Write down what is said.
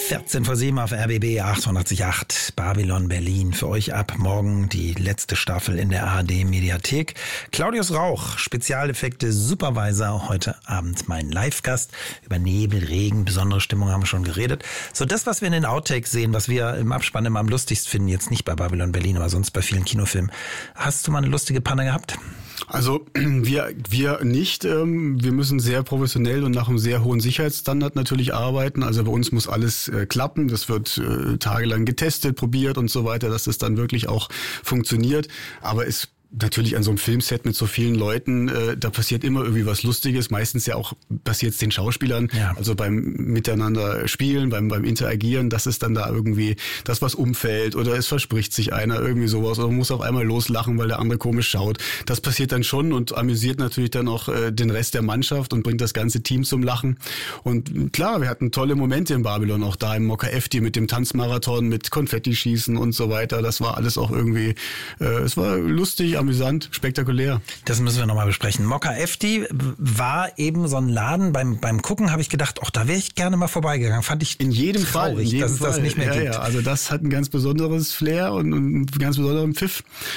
14 vor 7 auf RBB 88.8 Babylon Berlin. Für euch ab morgen die letzte Staffel in der ARD-Mediathek. Claudius Rauch, Spezialeffekte Supervisor, heute Abend mein Live-Gast. Über Nebel, Regen, besondere Stimmung haben wir schon geredet. So das, was wir in den Outtakes sehen, was wir im Abspann immer am lustigsten finden, jetzt nicht bei Babylon Berlin, aber sonst bei vielen Kinofilmen. Hast du mal eine lustige Panne gehabt? Also wir nicht. Wir müssen sehr professionell und nach einem sehr hohen Sicherheitsstandard natürlich arbeiten. Also bei uns muss alles klappen. Das wird tagelang getestet, probiert und so weiter, dass es dann wirklich auch funktioniert. Aber es natürlich an so einem Filmset mit so vielen Leuten, da passiert immer irgendwie was Lustiges. Meistens ja auch passiert es den Schauspielern, also beim Miteinander spielen, beim Interagieren, dass es dann da irgendwie, dass was umfällt oder es verspricht sich einer irgendwie sowas oder muss auf einmal loslachen, weil der andere komisch schaut. Das passiert dann schon und amüsiert natürlich dann auch den Rest der Mannschaft und bringt das ganze Team zum Lachen. Und klar, wir hatten tolle Momente in Babylon, auch da im Mokka Efti mit dem Tanzmarathon, mit Konfettischießen und so weiter. Das war alles auch irgendwie, es war lustig, amüsant, spektakulär. Das müssen wir nochmal besprechen. Mokka Efti war eben so ein Laden, beim Gucken habe ich gedacht, da wäre ich gerne mal vorbeigegangen. Fand ich in jedem Fall, dass es das nicht mehr gibt. Ja, also das hat ein ganz besonderes Flair und einen ganz besonderen Pfiff.